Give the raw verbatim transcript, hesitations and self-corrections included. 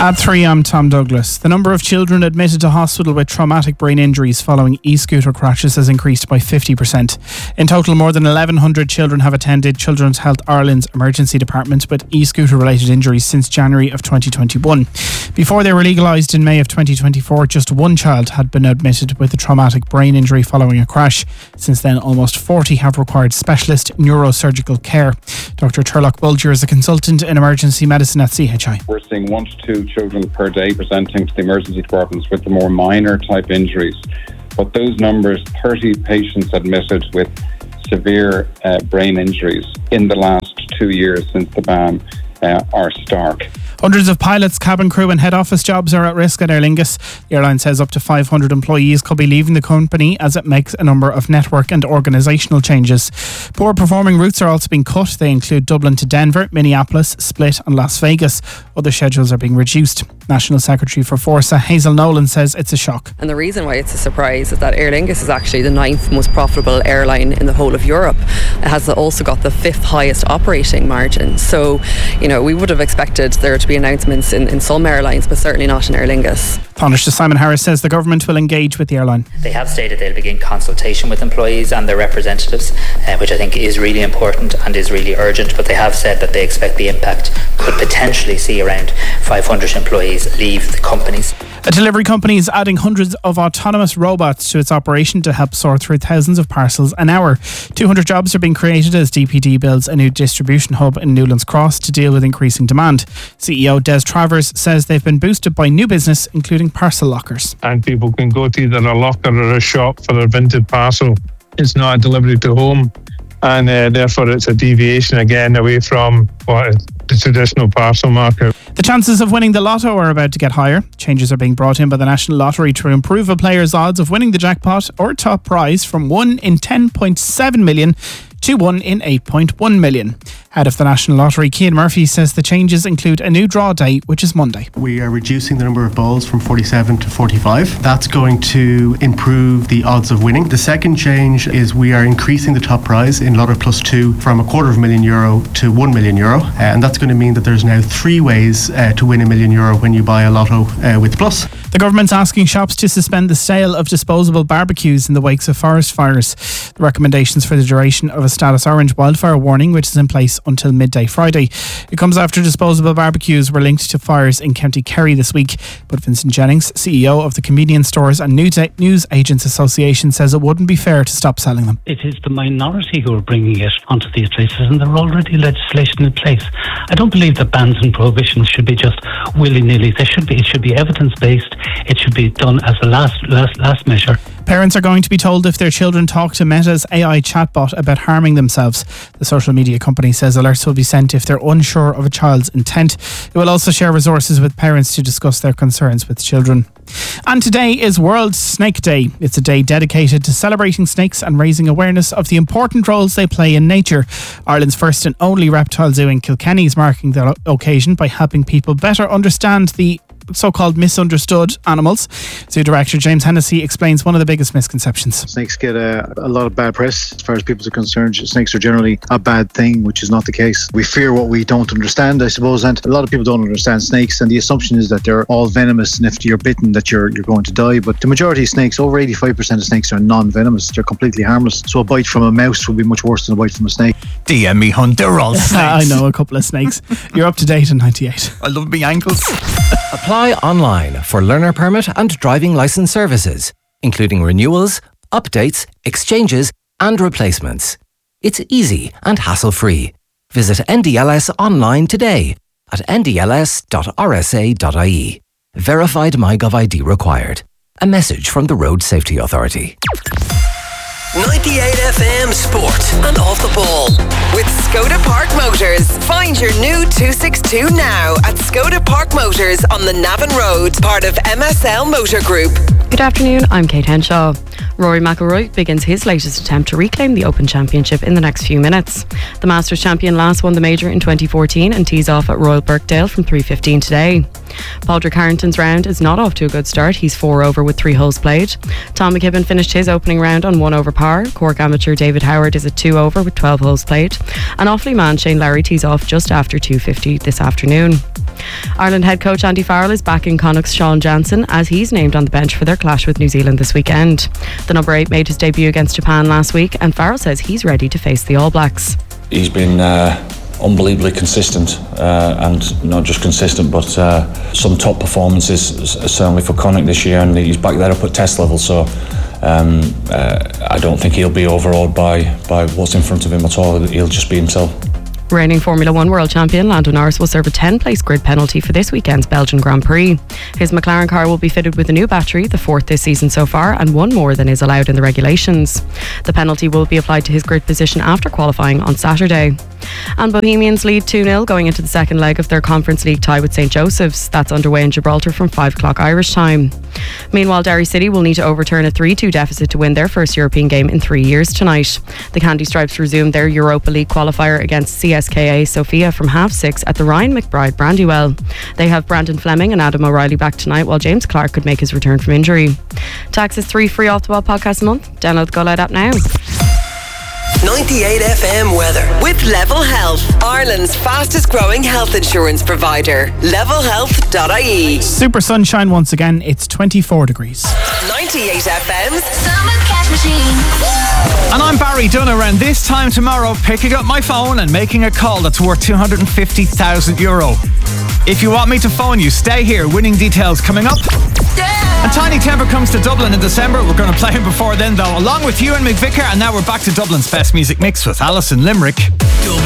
At three, I'm Tom Douglas. The number of children admitted to hospital with traumatic brain injuries following e-scooter crashes has increased by fifty percent. In total, more than eleven hundred children have attended Children's Health Ireland's emergency department with e-scooter related injuries since January of twenty twenty-one. Before they were legalised in May of twenty twenty-four, just one child had been admitted with a traumatic brain injury following a crash. Since then, almost forty have required specialist neurosurgical care. Doctor Turlock Bulger is a consultant in emergency medicine at C H I. We're seeing one to two children per day presenting to the emergency departments with the more minor type injuries. But those numbers, thirty patients admitted with severe uh, brain injuries in the last two years since the ban, uh, are stark. Hundreds of pilots, cabin crew and head office jobs are at risk at Aer Lingus. The airline says up to five hundred employees could be leaving the company as it makes a number of network and organisational changes. Poor performing routes are also being cut. They include Dublin to Denver, Minneapolis, Split and Las Vegas. Other schedules are being reduced. National Secretary for Forsa, Hazel Nolan, says it's a shock. And the reason why it's a surprise is that Aer Lingus is actually the ninth most profitable airline in the whole of Europe. It has also got the fifth highest operating margin. So, you know, we would have expected there to be announcements in, in some airlines, but certainly not in Aer Lingus. Taoiseach Simon Harris says the government will engage with the airline. They have stated they'll begin consultation with employees and their representatives, uh, which I think is really important and is really urgent, but they have said that they expect the impact could potentially see around five hundred employees leave the companies. A delivery company is adding hundreds of autonomous robots to its operation to help sort through thousands of parcels an hour. two hundred jobs are being created as D P D builds a new distribution hub in Newlands Cross to deal with increasing demand. C E O Des Travers says they've been boosted by new business, including parcel lockers. And people can go to either a locker or a shop for their vintage parcel. It's not a delivery to home, and uh, therefore it's a deviation again away from what is the traditional parcel market. The chances of winning the lotto are about to get higher. Changes are being brought in by the National Lottery to improve a player's odds of winning the jackpot or top prize from one in ten point seven million to one in eight point one million. Head of the National Lottery, Cian Murphy, says the changes include a new draw date, which is Monday. We are reducing the number of balls from forty-seven to forty-five. That's going to improve the odds of winning. The second change is we are increasing the top prize in Lotto Plus two from a quarter of a million euro to one million euro. Uh, and that's going to mean that there's now three ways uh, to win a million euro when you buy a lotto uh, with Plus. The government's asking shops to suspend the sale of disposable barbecues in the wakes of forest fires. The recommendations for the duration of a status orange wildfire warning, which is in place until midday Friday. It comes after disposable barbecues were linked to fires in County Kerry this week. But Vincent Jennings, C E O of the Convenience Stores and News, News Agents Association, says it wouldn't be fair to stop selling them. It is the minority who are bringing it onto these places, and there are already legislation in place. I don't believe that bans and prohibitions should be just willy-nilly. There should be, it should be evidence-based. It should be done as a last, last, last measure. Parents are going to be told if their children talk to Meta's A I chatbot about harming themselves. The social media company says alerts will be sent if they're unsure of a child's intent. It will also share resources with parents to discuss their concerns with children. And today is World Snake Day. It's a day dedicated to celebrating snakes and raising awareness of the important roles they play in nature. Ireland's first and only reptile zoo in Kilkenny is marking the occasion by helping people better understand the so-called misunderstood animals. Zoo Director James Hennessy explains one of the biggest misconceptions. Snakes get a, a lot of bad press as far as people are concerned. Snakes are generally a bad thing, which is not the case. We fear what we don't understand, I suppose, and a lot of people don't understand snakes, and the assumption is that they're all venomous, and if you're bitten that you're you're going to die. But the majority of snakes, over eighty-five percent of snakes, are non-venomous. They're completely harmless. So a bite from a mouse would be much worse than a bite from a snake. D M me, Hunt, they're all snakes. I know a couple of snakes. You're up to date in ninety-eight. I love me ankles. Apply online for learner permit and driving licence services, including renewals, updates, exchanges and replacements. It's easy and hassle-free. Visit N D L S online today at n d l s dot r s a dot i e. Verified MyGov I D required. A message from the Road Safety Authority. ninety-eight F M Sport and Off the Ball with Skoda Park Motors. Find your new two sixty-two now at Skoda Park Motors on the Navan Road, part of M S L Motor Group. Good afternoon, I'm Kate Henshaw. Rory McIlroy begins his latest attempt to reclaim the Open Championship in the next few minutes. The Masters champion last won the major in twenty fourteen and tees off at Royal Birkdale from three fifteen today. Padraig Harrington's round is not off to a good start. He's four over with three holes played. Tom McKibben finished his opening round on one over par. Cork amateur David Howard is at two over with twelve holes played. And Offaly man Shane Lowry tees off just after two fifty this afternoon. Ireland head coach Andy Farrell is backing Connacht's Sean Jansen as he's named on the bench for their clash with New Zealand this weekend. The number eight made his debut against Japan last week, and Farrell says he's ready to face the All Blacks. He's been uh, unbelievably consistent, uh, and not just consistent, but uh, some top performances certainly for Connacht this year, and he's back there up at test level. So um, uh, I don't think he'll be overawed by by what's in front of him at all. He'll just be himself. Reigning Formula One world champion Lando Norris will serve a ten-place grid penalty for this weekend's Belgian Grand Prix. His McLaren car will be fitted with a new battery, the fourth this season so far, and one more than is allowed in the regulations. The penalty will be applied to his grid position after qualifying on Saturday. And Bohemians lead two nil going into the second leg of their Conference League tie with Saint Joseph's. That's underway in Gibraltar from five o'clock Irish time. Meanwhile, Derry City will need to overturn a three two deficit to win their first European game in three years tonight. The Candy Stripes resume their Europa League qualifier against C S K A Sofia from half six at the Ryan McBride Brandywell. They have Brandon Fleming and Adam O'Reilly back tonight, while James Clark could make his return from injury. Taxes three free off the ball podcast a month. Download the Go Loud app now. ninety-eight F M weather with Level Health, Ireland's fastest growing health insurance provider. level health dot I E. Super sunshine once again. It's twenty-four degrees. ninety-eight F M's Summer Cash Machine. And I'm Barry Dunn. Around this time tomorrow, picking up my phone and making a call that's worth two hundred fifty thousand euro. If you want me to phone you, stay here. Winning details coming up. And Tiny Temper comes to Dublin in December. We're going to play him before then, though, along with Ewan McVicker. And now we're back to Dublin's best music mix with Alison Limerick.